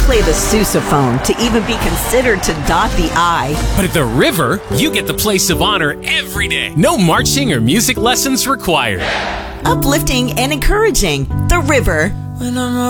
play the sousaphone to even be considered to dot the I. But at the River, you get the place of honor every day. No marching or music lessons required. Uplifting and encouraging. The River. When I'm